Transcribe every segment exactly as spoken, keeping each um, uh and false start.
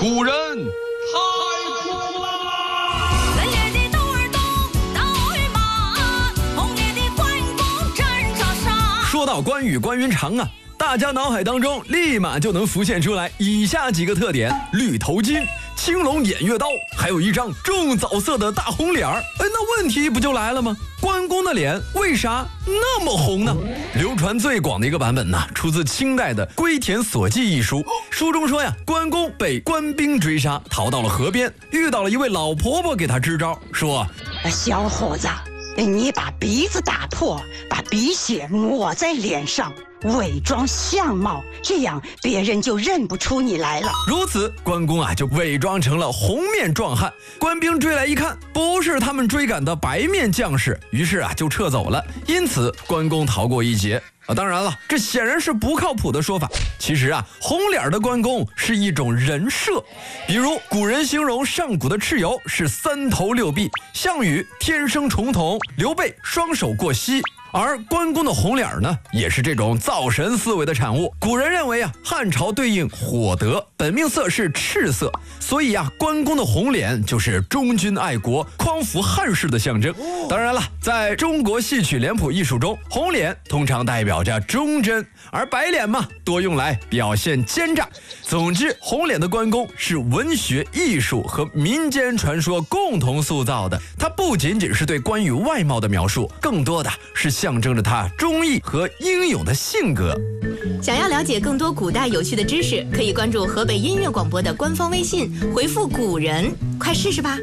古人太苦了。 冷冽的窦儿东，刀与马，红烈的关公战沙沙。 说到关羽关云长啊，大家脑海当中立马就能浮现出来以下几个特点：绿头巾、青龙偃月刀，还有一张重枣色的大红脸儿。哎，那问题不就来了吗？关公的脸为啥那么红呢？流传最广的一个版本呢，出自清代的《归田所记》一书。书中说呀，关公被官兵追杀，逃到了河边，遇到了一位老婆婆给他支招，说： 小伙子，你把鼻子打破，把鼻血抹在脸上，伪装相貌，这样别人就认不出你来了。 如此，关公啊就伪装成了红面壮汉。官兵追来一看，不是他们追赶的白面将士，于是啊就撤走了。因此，关公逃过一劫。啊，当然了，这显然是不靠谱的说法。其实啊，红脸的关公是一种人设。比如古人形容上古的蚩尤是三头六臂，项羽天生重瞳，刘备双手过膝。而关公的红脸呢，也是这种造神思维的产物。古人认为啊，汉朝对应火德，本命色是赤色，所以啊，关公的红脸就是忠君爱国、匡扶汉室的象征。当然了，在中国戏曲脸谱艺术中，红脸通常代表着忠贞，而白脸嘛，多用来表现奸诈。总之，红脸的关公是文学艺术和民间传说共同塑造的。它不仅仅是对关羽外貌的描述，更多的是象征着他忠义和英勇的性格。 想要了解更多古代有趣的知识，可以关注河北音乐广播的官方微信，回复古人，快试试吧。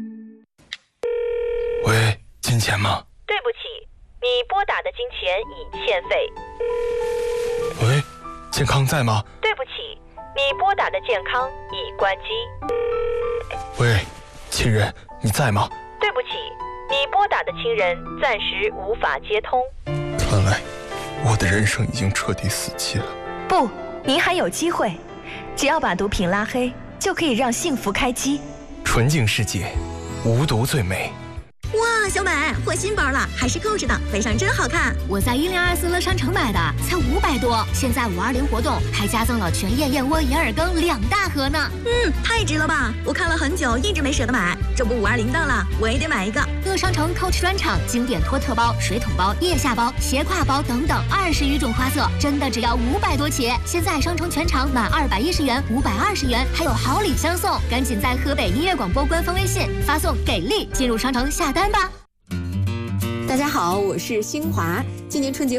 喂，金钱吗？ 对不起，你拨打的金钱已欠费。 喂，健康在吗？ 对不起，你拨打的健康已关机。 喂，亲人，你在吗？ 对不起，你拨打的亲人暂时无法接通。 看来我的人生已经彻底死期了。 不，您还有机会，只要把毒品拉黑，就可以让幸福开机。 纯净世界，无毒最美。 哇，小美换新包了，还是购置的，背上真好看。 我在一零二四乐商城买的，才五百多。现在五二零活动还加赠了全燕燕窝银耳羹两大盒呢。 嗯，太值了吧！我看了很久，一直没舍得买。这不五二零到了，我也得买一个。 乐商城 Coach 专场经典托特包、水桶包、腋下包、斜挎包等等二十余种花色，真的只要五百多起。现在商城全场满二百一十元，五百二十元，还有好礼相送。赶紧在河北音乐广播官方微信发送给力进入商城下单吧。 大家好，我是新华。今年春节